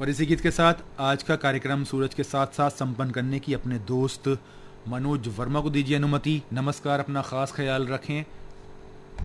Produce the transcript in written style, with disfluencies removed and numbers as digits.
और इसी गीत के साथ आज का कार्यक्रम सूरज के साथ साथ संपन्न करने की अपने दोस्त मनोज वर्मा को दीजिए अनुमति। नमस्कार, अपना खास ख्याल रखें।